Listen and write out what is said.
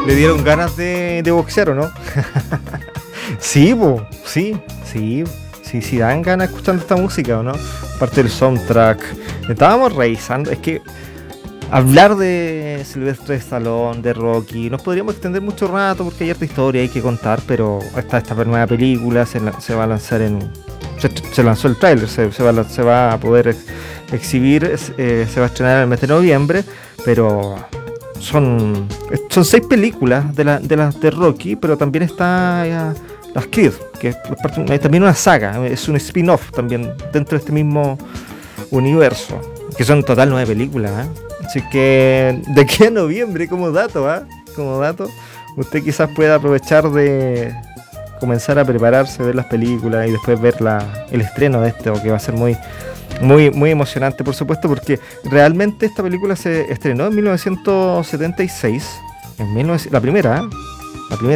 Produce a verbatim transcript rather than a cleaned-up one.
Le dieron ganas de, de boxear, ¿o no? Sí, po, sí, sí, sí, sí, dan ganas escuchando esta música, ¿o no? Parte del soundtrack. Estábamos revisando, es que hablar de Sylvester Stallone, de Rocky, nos podríamos extender mucho rato porque hay harta historia, hay que contar, pero está esta nueva película, se, la, se va a lanzar en... Se, se lanzó el tráiler, se, se, va, se va a poder ex, exhibir, eh, se va a estrenar en el mes de noviembre, pero son son seis películas de las de, la, de Rocky, pero también está ya, las Creed, que es también una saga, es un spin-off también dentro de este mismo universo, que son en total nueve películas, ¿eh? Así que de aquí a noviembre, como dato, ¿eh? Como dato, usted quizás pueda aprovechar de comenzar a prepararse, ver las películas y después ver la, el estreno de este, que va a ser muy, muy, muy emocionante, por supuesto, porque realmente esta película se estrenó en mil novecientos setenta y seis, en mil novecientos, la primera, ¿eh? La primera